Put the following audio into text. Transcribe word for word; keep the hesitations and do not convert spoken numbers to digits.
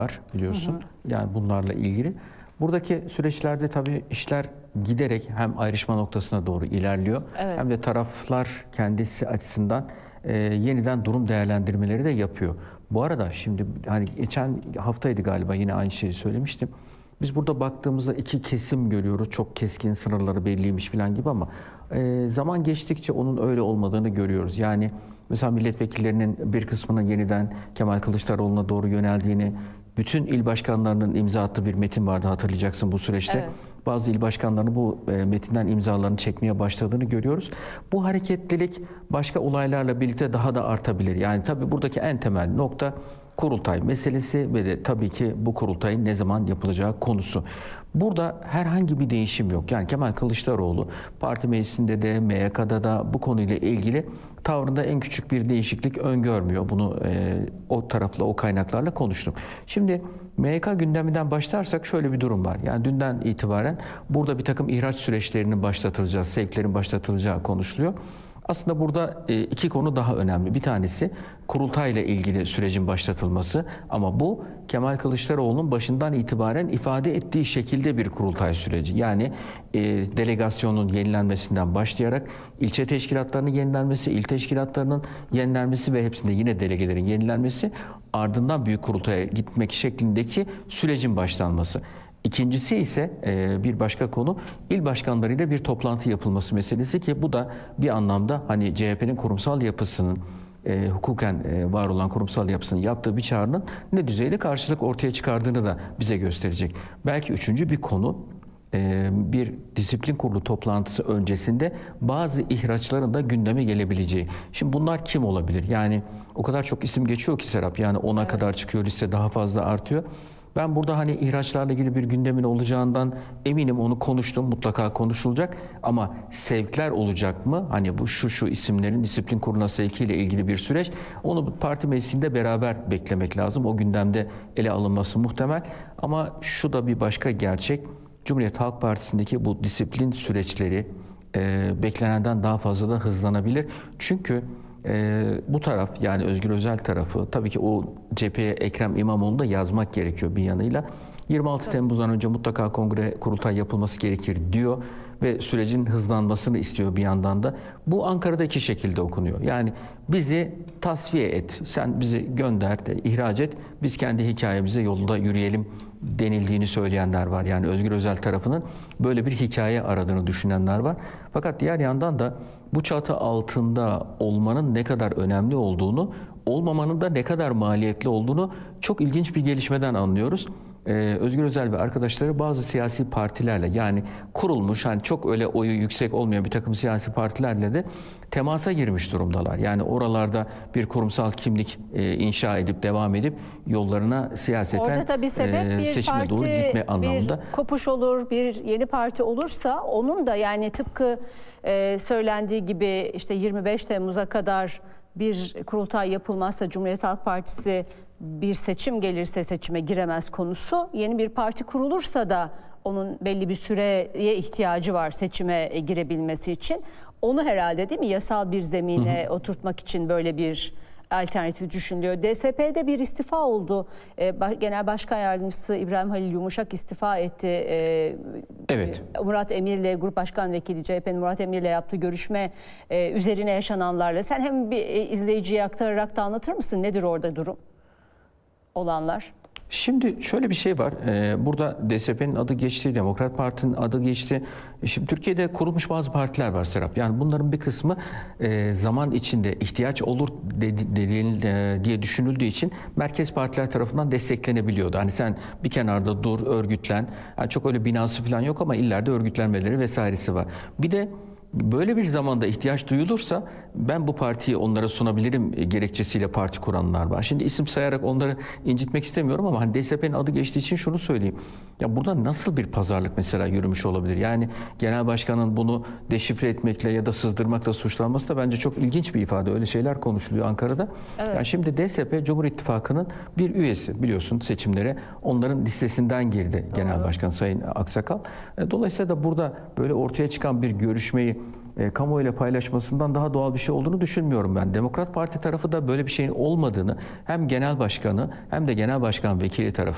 var biliyorsun. Hı hı. Yani bunlarla ilgili. Buradaki süreçlerde tabii işler giderek hem ayrışma noktasına doğru ilerliyor, Evet. hem de taraflar kendisi açısından e, yeniden durum değerlendirmeleri de yapıyor. Bu arada şimdi hani geçen haftaydı galiba yine aynı şeyi söylemiştim. Biz burada baktığımızda iki kesim görüyoruz. Çok keskin sınırları belliymiş falan gibi ama e, zaman geçtikçe onun öyle olmadığını görüyoruz. Yani mesela milletvekillerinin bir kısmının yeniden Kemal Kılıçdaroğlu'na doğru yöneldiğini, bütün il başkanlarının imza attığı bir metin vardı hatırlayacaksın bu süreçte. Evet. Bazı il başkanlarının bu e, metinden imzalarını çekmeye başladığını görüyoruz. Bu hareketlilik başka olaylarla birlikte daha da artabilir. Yani tabii buradaki en temel nokta kurultay meselesi ve de tabii ki bu kurultayın ne zaman yapılacağı konusu. Burada herhangi bir değişim yok. Yani Kemal Kılıçdaroğlu parti meclisinde de M Y K'da da bu konuyla ilgili tavrında en küçük bir değişiklik öngörmüyor. Bunu e, o tarafla, o kaynaklarla konuştum. Şimdi M Y K gündeminden başlarsak şöyle bir durum var. Yani dünden itibaren burada bir takım ihraç süreçlerinin başlatılacağı, sevklerin başlatılacağı konuşuluyor. Aslında burada iki konu daha önemli. Bir tanesi kurultayla ilgili sürecin başlatılması ama bu Kemal Kılıçdaroğlu'nun başından itibaren ifade ettiği şekilde bir kurultay süreci. Yani e, delegasyonun yenilenmesinden başlayarak ilçe teşkilatlarının yenilenmesi, il teşkilatlarının yenilenmesi ve hepsinde yine delegelerin yenilenmesi, ardından büyük kurultaya gitmek şeklindeki sürecin başlanması. İkincisi ise e, bir başka konu il başkanlarıyla bir toplantı yapılması meselesi ki bu da bir anlamda hani C H P'nin kurumsal yapısının e, hukuken e, var olan kurumsal yapısının yaptığı bir çağrının ne düzeyde karşılık ortaya çıkardığını da bize gösterecek. Belki üçüncü bir konu e, bir disiplin kurulu toplantısı öncesinde bazı ihraçların da gündeme gelebileceği. Şimdi bunlar kim olabilir? Yani o kadar çok isim geçiyor ki Serap, yani ona Evet. kadar çıkıyor, liste daha fazla artıyor. Ben burada hani ihraçlarla ilgili bir gündemin olacağından eminim, onu konuştum, mutlaka konuşulacak ama sevkler olacak mı? Hani bu şu şu isimlerin disiplin kuruluna sevkiyle ilgili bir süreç, onu parti meclisinde beraber beklemek lazım. O gündemde ele alınması muhtemel ama şu da bir başka gerçek. Cumhuriyet Halk Partisi'ndeki bu disiplin süreçleri e, beklenenden daha fazla da hızlanabilir. Çünkü Ee, bu taraf, yani Özgür Özel tarafı, tabii ki o cepheye Ekrem İmamoğlu'nu da yazmak gerekiyor bir yanıyla. yirmi altı Tabii. Temmuz'dan önce mutlaka kongre kurultay yapılması gerekir diyor ve sürecin hızlanmasını istiyor bir yandan da. Bu Ankara'da iki şekilde okunuyor. Yani bizi tasfiye et, sen bizi gönder, de, ihraç et, biz kendi hikayemize yolunda yürüyelim denildiğini söyleyenler var. Yani Özgür Özel tarafının böyle bir hikaye aradığını düşünenler var. Fakat diğer yandan da bu çatı altında olmanın ne kadar önemli olduğunu, olmamanın da ne kadar maliyetli olduğunu çok ilginç bir gelişmeden anlıyoruz. Ee, Özgür Özel ve arkadaşları bazı siyasi partilerle, yani kurulmuş, hani çok öyle oyu yüksek olmayan bir takım siyasi partilerle de temasa girmiş durumdalar. Yani oralarda bir kurumsal kimlik e, inşa edip devam edip yollarına siyaseten Orada tabii sebep e, bir seçime parti, doğru gitme anlamında. bir kopuş olur, bir yeni parti olursa onun da, yani tıpkı e, söylendiği gibi işte yirmi beş Temmuz'a kadar bir kurultay yapılmazsa Cumhuriyet Halk Partisi, bir seçim gelirse seçime giremez konusu. Yeni bir parti kurulursa da onun belli bir süreye ihtiyacı var seçime girebilmesi için. Onu herhalde, değil mi, yasal bir zemine hı hı. oturtmak için böyle bir alternatif düşünülüyor. D S P'de bir istifa oldu. Ee, Genel Başkan Yardımcısı İbrahim Halil Yumuşak istifa etti. Ee, evet. Murat Emir'le, Grup Başkan Vekili C H P'nin Murat Emir'le yaptığı görüşme e, üzerine yaşananlarla. Sen hem bir e, izleyiciye aktararak da anlatır mısın? Nedir orada durum? Olanlar. Şimdi şöyle bir şey var. Ee, burada D S P'nin adı geçti, Demokrat Parti'nin adı geçti. Şimdi Türkiye'de kurulmuş bazı partiler var Serap. Yani bunların bir kısmı e, zaman içinde ihtiyaç olur dedi, dedi, e, diye düşünüldüğü için merkez partiler tarafından desteklenebiliyordu. Hani sen bir kenarda dur, örgütlen. Yani çok öyle binası falan yok ama illerde örgütlenmeleri vesairesi var. Bir de böyle bir zamanda ihtiyaç duyulursa ben bu partiyi onlara sunabilirim gerekçesiyle parti kuranlar var. Şimdi isim sayarak onları incitmek istemiyorum ama hani D S P'nin adı geçtiği için şunu söyleyeyim. Ya burada nasıl bir pazarlık mesela yürümüş olabilir? Yani genel başkanın bunu deşifre etmekle ya da sızdırmakla suçlanması da bence çok ilginç bir ifade. Öyle şeyler konuşuluyor Ankara'da. Evet. Yani şimdi D S P Cumhur İttifakı'nın bir üyesi, biliyorsun, seçimlere onların listesinden girdi. Doğru. Genel Başkan Sayın Aksakal. Dolayısıyla da burada böyle ortaya çıkan bir görüşmeyi E, kamuoyuyla paylaşmasından daha doğal bir şey olduğunu düşünmüyorum ben. Demokrat Parti tarafı da böyle bir şeyin olmadığını, hem genel başkanı hem de genel başkan vekili tarafı